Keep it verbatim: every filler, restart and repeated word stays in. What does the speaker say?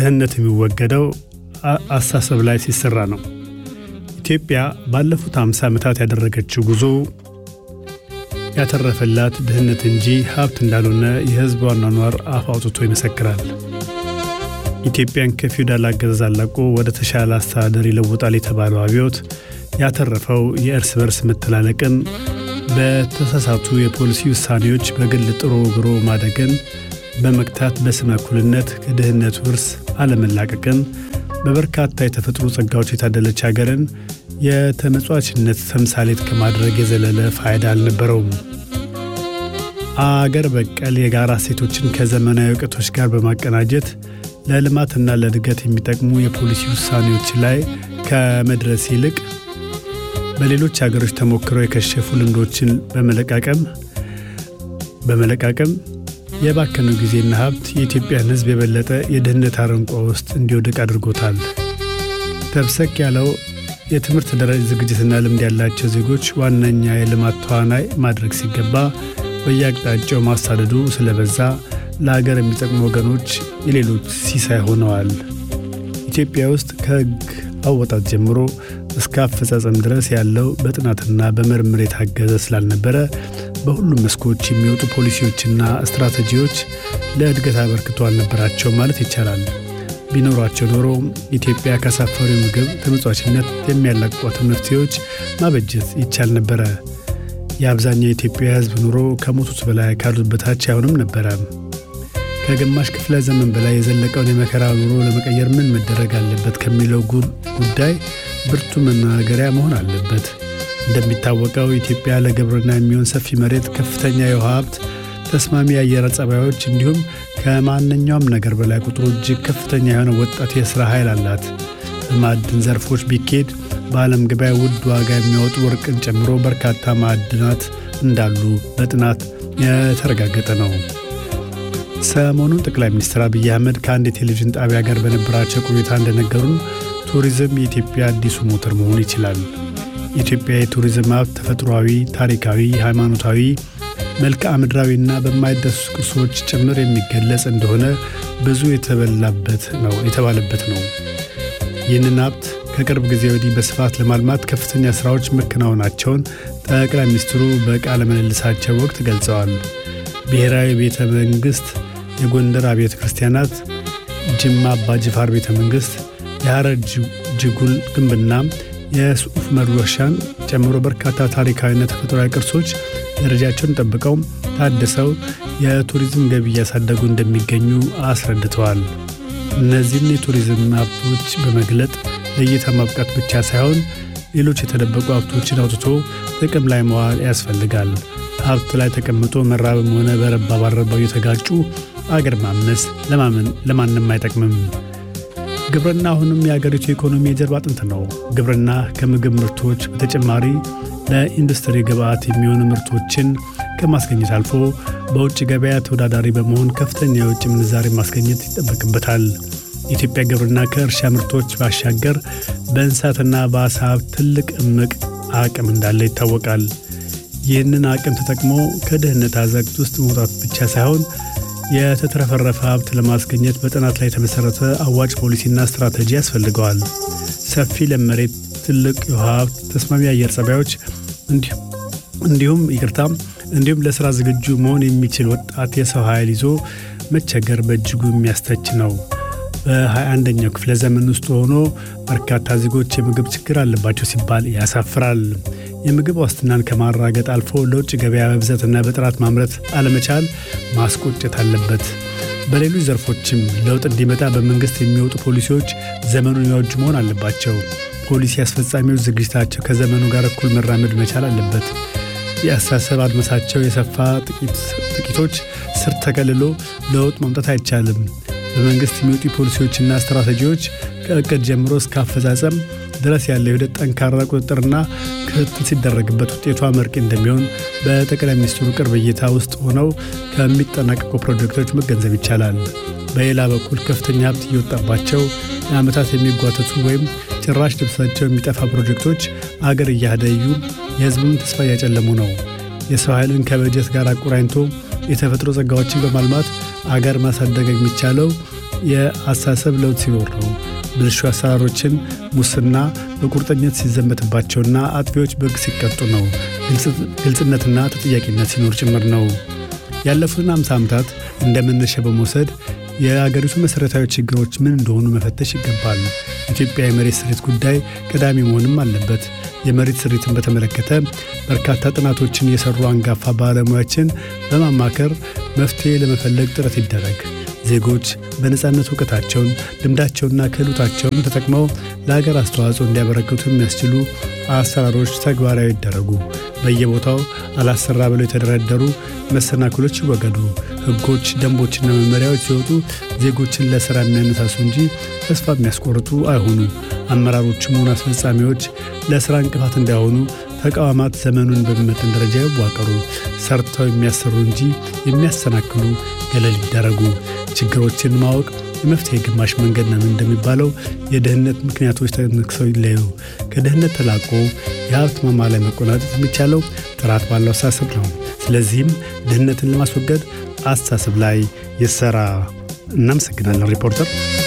ድህነት የሚወገደው አሳሰብ ላይ ሲሰራ ነው። ኢትዮጵያ ባለፉት ሃምሳ ዓመታት ያደረገችው ጉዞ ያተረፈላት ድህነት እንጂ ሀብት እንዳልሆነ የሕዝብ አኗኗር አፍ አውጥቶ ይመሰክራል። ኢትዮጵያን ከፊውዳል አገዛዝ አላቆ ወደ ተሻለ አስተዳደር ይለውጣል የተባለው አብዮት ያተረፈው የእርስ በርስ መተላለቅን፣ በተሳሳቱ የፖሊሲ ውሳኔዎች በግል ጥሮ ግሮ ማደግን በመክታት በስመ እኩልነት ከድህነት ውርስ አለመላቀቅን፣ በበርካታ የተፈጥሮ ጸጋዎች የታደለች ሀገርን የተመጽዋችነት ተምሳሌት ከማድረግ የዘለለ ፋይዳ አልነበረውም። አገር በቀል የጋራ እሴቶችን ከዘመናዊ እውቀቶች ጋር በማቀናጀት ለልማትና ለእድገት የሚጠቅሙ የፖሊሲ ውሳኔዎች ላይ ከመድረስ ይልቅ በሌሎች ሀገሮች ተሞክረው የከሸፉ ልምዶችን በመለቃቀም በመለቃቀም የባከነው ጊዜና ሀብት የኢትዮጵያን ሕዝብ የበለጠ የድህነት አረንቋ ውስጥ እንዲወድቅ አድርጎታል። ተብሰክ ያለው የትምህርት ደረጃ ዝግጅትና ልምድ ያላቸው ዜጎች ዋነኛ የልማት ተዋናይ ማድረግ ሲገባ በየአቅጣጫው ማሳደዱ ስለበዛ ለሀገር የሚጠቅሙ ወገኖች የሌሎች ሲሳይ ሆነዋል። ኢትዮጵያ ውስጥ ከሕግ አወጣት ጀምሮ እስከ አፈጻጸም ድረስ ያለው በጥናትና በምርምር የታገዘ ስላልነበረ በሁሉም መስኮች የሚወጡ ፖሊሲዎችና ስትራቴጂዎች ለእድገት አበርክቶ አልነበራቸው ማለት ይቻላል። ቢኖራቸው ኖሮ ኢትዮጵያ ካሳፈሪው ምግብ ተመጽዋችነት የሚያላቅቋት መፍትሄዎች ማበጀት ይቻል ነበረ። የአብዛኛው የኢትዮጵያ ሕዝብ ኑሮ ከሞቱት በላይ ካሉት በታች አይሆንም ነበረ። ከግማሽ ክፍለ ዘመን በላይ የዘለቀውን የመከራ ኑሮ ለመቀየር ምን መደረግ አለበት ከሚለው ጉዳይ ብርቱ መናገሪያ መሆን አለበት። እንደሚታወቀው ኢትዮጵያ ለግብርና የሚሆን ሰፊ መሬት፣ ከፍተኛ የውሃ ሀብት፣ ተስማሚ የአየር ጸባዮች እንዲሁም ከማንኛውም ነገር በላይ ቁጥሩ እጅግ ከፍተኛ የሆነ ወጣት የሥራ ኃይል አላት። በማዕድን ዘርፎች ቢኬድ በዓለም ገበያ ውድ ዋጋ የሚያወጡ ወርቅን ጨምሮ በርካታ ማዕድናት እንዳሉ በጥናት የተረጋገጠ ነው። ሰሞኑን ጠቅላይ ሚኒስትር አብይ አህመድ ከአንድ የቴሌቪዥን ጣቢያ ጋር በነበራቸው ቆይታ እንደነገሩን ቱሪዝም የኢትዮጵያ አዲሱ ሞተር መሆን ይችላል። የኢትዮጵያ የቱሪዝም ሀብት ተፈጥሯዊ፣ ታሪካዊ፣ ሃይማኖታዊ፣ መልክዓ ምድራዊና በማይዳሰሱ ቅርሶች ጭምር የሚገለጽ እንደሆነ ብዙ የተበላበት ነው የተባለበት ነው። ይህንን ሀብት ከቅርብ ጊዜ ወዲህ በስፋት ለማልማት ከፍተኛ ስራዎች መከናወናቸውን ጠቅላይ ሚኒስትሩ በቃለ ምልልሳቸው ወቅት ገልጸዋል። ብሔራዊ ቤተ መንግሥት፣ የጎንደር አብያተ ክርስቲያናት፣ ጅማ አባ ጅፋር ቤተ መንግሥት፣ የሐረር ጅጉል ግንብና የሱፍ ዑመር ዋሻን ጨምሮ በርካታ ታሪካዊና ተፈጥሯዊ ቅርሶች ደረጃቸውን ጠብቀው ታድሰው የቱሪዝም ገቢ እያሳደጉ እንደሚገኙ አስረድተዋል። እነዚህን የቱሪዝም ሀብቶች በመግለጥ ለእይታ ማብቃት ብቻ ሳይሆን ሌሎች የተደበቁ ሀብቶችን አውጥቶ ጥቅም ላይ መዋል ያስፈልጋል። ሀብት ላይ ተቀምጦ መራብም ሆነ በረባ ባረባው እየተጋጩ አገር ማመስ ለማመን ለማንም አይጠቅምም። ግብርና አሁንም የአገሪቱ ኢኮኖሚ የጀርባ አጥንት ነው። ግብርና ከምግብ ምርቶች በተጨማሪ ለኢንዱስትሪ ግብዓት የሚሆኑ ምርቶችን ከማስገኘት አልፎ በውጭ ገበያ ተወዳዳሪ በመሆን ከፍተኛ የውጭ ምንዛሬ ማስገኘት ይጠበቅበታል። የኢትዮጵያ ግብርና ከእርሻ ምርቶች ባሻገር በእንስሳትና በአሳ ሀብት ትልቅ እምቅ አቅም እንዳለ ይታወቃል። ይህንን አቅም ተጠቅሞ ከድህነት አዘቅት ውስጥ መውጣት ብቻ ሳይሆን የተትረፈረፈ ሀብት ለማስገኘት በጥናት ላይ የተመሰረተ አዋጭ ፖሊሲና ስትራቴጂ ያስፈልገዋል። ሰፊ ለመሬት፣ ትልቅ የውሃ ሀብት፣ ተስማሚ አየር ጸባዮች እንዲሁም ይቅርታ እንዲሁም ለሥራ ዝግጁ መሆን የሚችል ወጣት የሰው ኃይል ይዞ መቸገር በእጅጉ የሚያስተች ነው። በሃያ አንደኛው ክፍለ ዘመን ውስጥ ሆኖ በርካታ ዜጎች የምግብ ችግር አለባቸው ሲባል ያሳፍራል። የምግብ ዋስትናን ከማራገጥ አልፎ ለውጭ ገበያ በብዛትና በጥራት ማምረት አለመቻል ማስቆጨት አለበት። በሌሎች ዘርፎችም ለውጥ እንዲመጣ በመንግሥት የሚወጡ ፖሊሲዎች ዘመኑን ያወጁ መሆን አለባቸው። ፖሊሲ አስፈጻሚዎች ዝግጅታቸው ከዘመኑ ጋር እኩል መራመድ መቻል አለበት። የአስተሳሰብ አድማሳቸው የሰፋ ጥቂቶች ስር ተከልሎ ለውጥ ማምጣት አይቻልም። በመንግሥት የሚወጡ ፖሊሲዎችና ስትራቴጂዎች ከእቅድ ጀምሮ እስከ አፈጻጸም ድረስ ያለው ሂደት ጠንካራ ቁጥጥርና ክትትል ሲደረግበት ውጤቷ አመርቂ እንደሚሆን በጠቅላይ ሚኒስትሩ ቅርብ እይታ ውስጥ ሆነው ከሚጠናቀቁ ፕሮጀክቶች መገንዘብ ይቻላል። በሌላ በኩል ከፍተኛ ሀብት እየወጣባቸው ለዓመታት የሚጓተቱ ወይም ጭራሽ ልብሳቸው የሚጠፋ ፕሮጀክቶች አገር እያደዩ የሕዝቡን ተስፋ እያጨለሙ ነው። የሰው ኃይልን ከበጀት ጋር አቆራኝቶ የተፈጥሮ ጸጋዎችን በማልማት አገር ማሳደግ የሚቻለው የአስተሳሰብ ለውጥ ሲኖር ነው። ብልሹ አሰራሮችን፣ ሙስና በቁርጠኝነት ሲዘመትባቸውና አጥፊዎች በሕግ ሲቀጡ ነው። ግልጽነትና ተጠያቂነት ሲኖር ጭምር ነው። ያለፉትን አምሳ ዓመታት እንደ መነሻ በመውሰድ የአገሪቱ መሠረታዊ ችግሮች ምን እንደሆኑ መፈተሽ ይገባል። ኢትዮጵያ የመሬት ስሪት ጉዳይ ቀዳሚ መሆንም አለበት። የመሬት ስሪትን በተመለከተ በርካታ ጥናቶችን የሰሩ አንጋፋ ባለሙያዎችን በማማከር መፍትሄ ለመፈለግ ጥረት ይደረግ። ዜጎች በነጻነት ዕውቀታቸውን፣ ልምዳቸውንና ክህሎታቸውን ተጠቅመው ለሀገር አስተዋጽኦ እንዲያበረክቱ የሚያስችሉ አሰራሮች ተግባራዊ ይደረጉ። በየቦታው አላሰራ ብለው የተደረደሩ መሰናክሎች ይወገዱ። ሕጎች፣ ደንቦችና መመሪያዎች ሲወጡ ዜጎችን ለሥራ የሚያነሳሱ እንጂ ተስፋ የሚያስቆርጡ አይሆኑ። አመራሮችም ሆኑ አስፈጻሚዎች ለሥራ እንቅፋት እንዳይሆኑ ተቋማት ዘመኑን በሚመጥን ደረጃ ይዋቀሩ። ሰርተው የሚያሰሩ እንጂ የሚያሰናክሉ ገለል ይደረጉ። ችግሮችን ማወቅ የመፍትሄ ግማሽ መንገድ ነው እንደሚባለው የድህነት ምክንያቶች ተነክሰው ይለዩ። ከድህነት ተላቆ የሀብት ማማ ላይ መቆናጠጥ የሚቻለው ጥራት ባለው አስተሳሰብ ነው። ስለዚህም ድህነትን ለማስወገድ አስተሳሰብ ላይ ይሰራ። እናመሰግናለን ሪፖርተር።